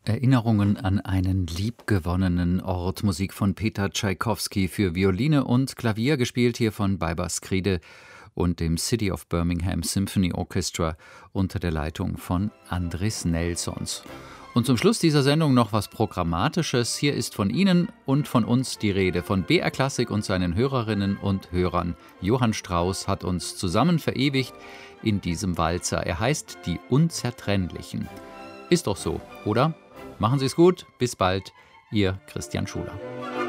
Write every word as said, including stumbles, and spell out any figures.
Erinnerungen an einen liebgewonnenen Ort. Musik von Peter Tschaikowski für Violine und Klavier, gespielt hier von Baibars Skride und dem City of Birmingham Symphony Orchestra unter der Leitung von Andris Nelsons. Und zum Schluss dieser Sendung noch was Programmatisches. Hier ist von Ihnen und von uns die Rede. Von B R Klassik und seinen Hörerinnen und Hörern. Johann Strauss hat uns zusammen verewigt in diesem Walzer. Er heißt Die Unzertrennlichen. Ist doch so, oder? Machen Sie es gut, bis bald, Ihr Christian Schuler.